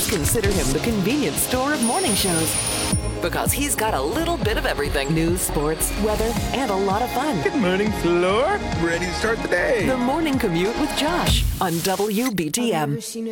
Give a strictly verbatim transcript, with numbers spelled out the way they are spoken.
Just consider him the convenience store of morning shows. Because he's got a little bit of everything. News, sports, weather, and a lot of fun. Good morning, Floor. Ready to start the day. The Morning Commute with Josh on W B T M.